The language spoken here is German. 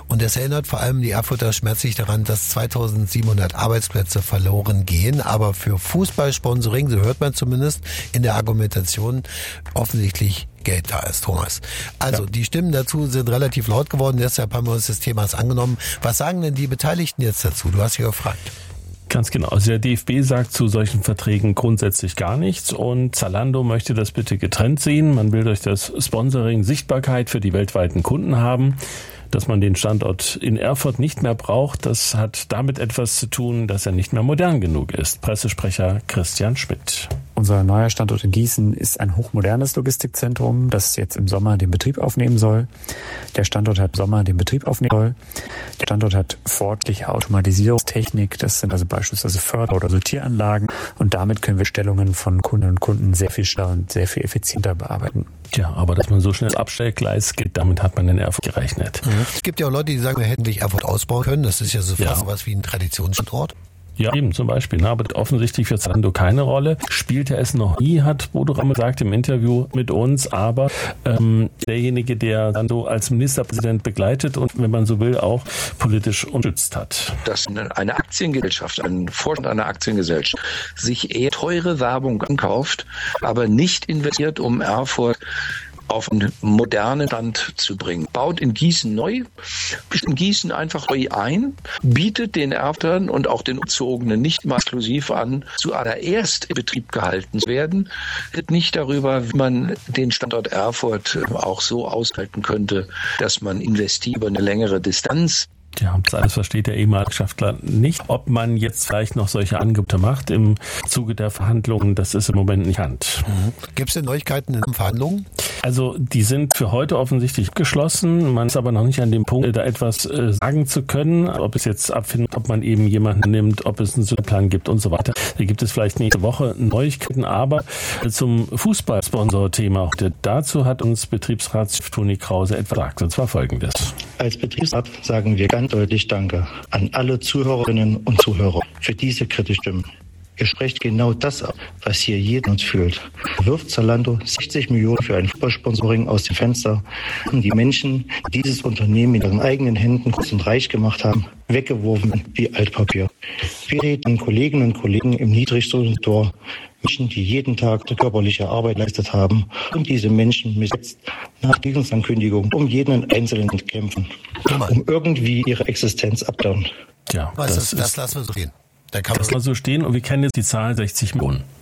Und es erinnert vor allem die Erfurter schmerzlich daran, dass 2700 Arbeitsplätze verloren gehen, aber für Fußballsponsoring, so hört man zumindest in der Argumentation, offensichtlich Geld da ist, Thomas. Also die Stimmen dazu sind relativ laut geworden, deshalb haben wir uns des Themas angenommen. Was sagen denn die Beteiligten jetzt dazu? Du hast ja gefragt. Ganz genau. Also der DFB sagt zu solchen Verträgen grundsätzlich gar nichts und Zalando möchte das bitte getrennt sehen. Man will durch das Sponsoring Sichtbarkeit für die weltweiten Kunden haben. Dass man den Standort in Erfurt nicht mehr braucht, das hat damit etwas zu tun, dass er nicht mehr modern genug ist. Pressesprecher Christian Schmidt. Unser neuer Standort in Gießen ist ein hochmodernes Logistikzentrum, das jetzt im Sommer den Betrieb aufnehmen soll. Der Standort hat Der Standort hat fortschrittliche Automatisierungstechnik, das sind also beispielsweise Förder- oder Sortieranlagen und damit können wir Stellungen von Kundinnen und Kunden sehr viel schneller und sehr viel effizienter bearbeiten. Ja, aber dass man so schnell Abstellgleis geht, damit hat man in Erfurt gerechnet. Es gibt ja auch Leute, die sagen, wir hätten nicht Erfurt ausbauen können. Das ist ja so fast was wie ein Traditionsstandort. Ja, eben zum Beispiel. Aber offensichtlich für Zalando keine Rolle. Spielte es noch nie, hat Bodo Ramelow gesagt im Interview mit uns. Aber derjenige, der Zalando als Ministerpräsident begleitet und, wenn man so will, auch politisch unterstützt hat. Dass eine Aktiengesellschaft, ein Vorstand einer Aktiengesellschaft sich eher teure Werbung ankauft, aber nicht investiert, um Erfurt auf einen modernen Stand zu bringen. Baut in Gießen neu, in Gießen einfach neu ein, bietet den Erftern und auch den Umzogenen nicht mal exklusiv an, zuallererst in Betrieb gehalten zu werden, redet nicht darüber, wie man den Standort Erfurt auch so aushalten könnte, dass man investiert über eine längere Distanz. Ja, das alles versteht der ehemalige Wirtschaftler nicht. Ob man jetzt vielleicht noch solche Angebote macht im Zuge der Verhandlungen, das ist im Moment nicht bekannt. Gibt es denn Neuigkeiten in den Verhandlungen? Also die sind für heute offensichtlich geschlossen. Man ist aber noch nicht an dem Punkt, da etwas sagen zu können. Ob es jetzt abfindet, ob man eben jemanden nimmt, ob es einen Plan gibt und so weiter. Da gibt es vielleicht nächste Woche Neuigkeiten. Aber zum Fußballsponsor-Thema, dazu hat uns Betriebsratschef Toni Krause etwas gesagt. Und zwar Folgendes. Als Betriebsrat sagen wir ganz deutlich Danke an alle Zuhörerinnen und Zuhörer für diese kritischen Stimmen. Ihr sprecht genau das ab, was hier jeder uns fühlt. Wirft Zalando 60 Millionen für ein Fußballsponsoring aus dem Fenster und die Menschen, die dieses Unternehmen in ihren eigenen Händen kurz und reich gemacht haben, weggeworfen wie Altpapier. Wir reden an Kolleginnen und Kollegen im Niedriglohnsektor, Menschen, die jeden Tag körperliche Arbeit geleistet haben und diese Menschen müssen jetzt nach Dienstankündigung um jeden Einzelnen kämpfen, um irgendwie ihre Existenz abzubauen. Ja, das lassen wir so gehen. Das soll so stehen und wir kennen jetzt die Zahl 60 Millionen.